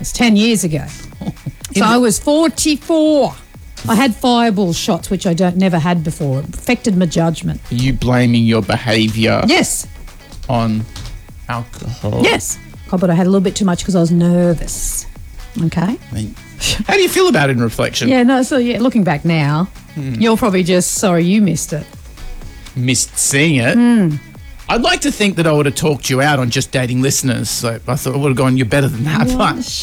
It's 10 years ago. So I was 44. I had fireball shots, which I never had before. It affected my judgment. Are you blaming your behaviour Yes. on alcohol? Yes. Oh, but I had a little bit too much because I was nervous. Okay? How do you feel about it in reflection? Yeah, no, so looking back now, you're probably just sorry you missed it. Missed seeing it. I'd like to think that I would have talked you out on just dating listeners. So I thought I would have gone, you're better than that.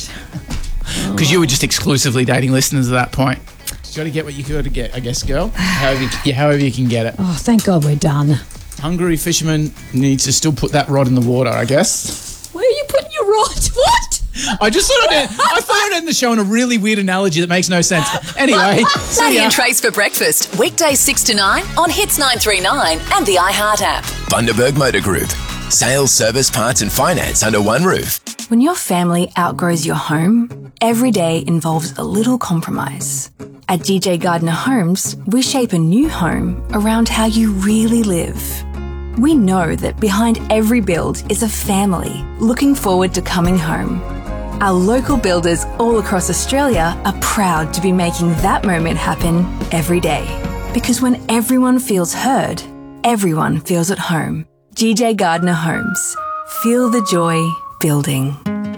Because you were just exclusively dating listeners at that point. You got to get what you got to get, I guess, girl. However you can get it. Oh, thank God we're done. Hungry fisherman needs to still put that rod in the water, I guess. Where are you putting your rod? What? I thought I'd end the show on a really weird analogy that makes no sense. Anyway, Maddie and Trace for breakfast, weekdays 6 to 9 on Hits 939 and the iHeart app. Bundaberg Motor Group. Sales, service, parts and finance under one roof. When your family outgrows your home, every day involves a little compromise. At DJ Gardner Homes, we shape a new home around how you really live. We know that behind every build is a family looking forward to coming home. Our local builders all across Australia are proud to be making that moment happen every day. Because when everyone feels heard, everyone feels at home. DJ Gardner Homes. Feel the joy building.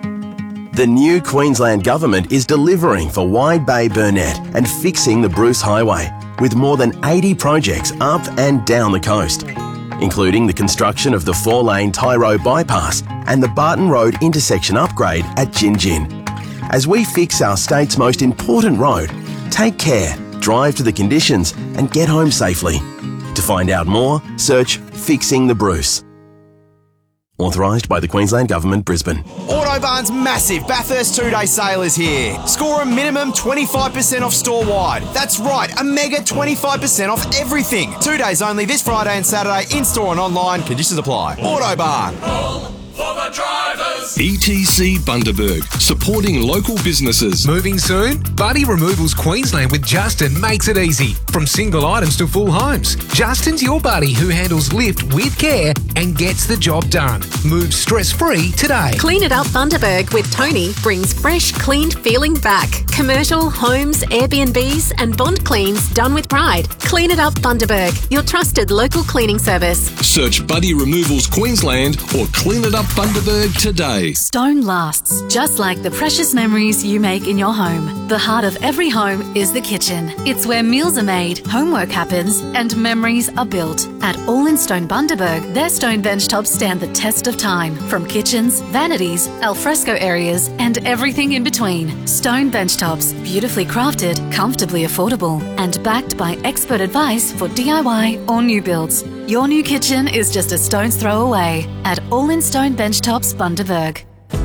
The new Queensland Government is delivering for Wide Bay Burnett and fixing the Bruce Highway with more than 80 projects up and down the coast, including the construction of the 4-lane Tyro bypass and the Barton Road intersection upgrade at Gin Gin. As we fix our state's most important road, take care, drive to the conditions and get home safely. To find out more, search Fixing the Bruce. Authorised by the Queensland Government, Brisbane. Autobarn's massive Bathurst 2-day sale is here. Score a minimum 25% off store-wide. That's right, a mega 25% off everything. 2 days only this Friday and Saturday, in-store and online. Conditions apply. Autobarn. For the drivers. ETC Bundaberg, supporting local businesses. Moving soon? Buddy Removals Queensland with Justin makes it easy. From single items to full homes. Justin's your buddy who handles lift with care and gets the job done. Move stress-free today. Clean It Up Bundaberg with Tony brings fresh, cleaned feeling back. Commercial, homes, Airbnbs and bond cleans done with pride. Clean It Up Bundaberg, your trusted local cleaning service. Search Buddy Removals Queensland or Clean It Up Bundaberg today. Stone lasts, just like the precious memories you make in your home. The heart of every home is the kitchen. It's where meals are made, homework happens, and memories are built. At All in Stone Bundaberg, their stone benchtops stand the test of time. From kitchens, vanities, alfresco areas, and everything in between. Stone benchtops, beautifully crafted, comfortably affordable, and backed by expert advice for DIY or new builds. Your new kitchen is just a stone's throw away at All in Stone Benchtops Bundaberg.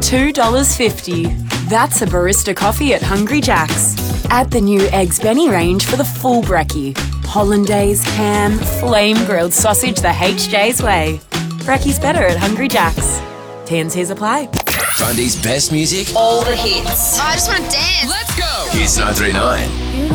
$2.50. That's a barista coffee at Hungry Jack's. Add the new Eggs Benny range for the full brekkie. Hollandaise, ham, flame grilled sausage the HJ's way. Brekkie's better at Hungry Jack's. T&Cs apply. Bundy's best music. All the hits. I just want to dance. Let's go. Hits 939.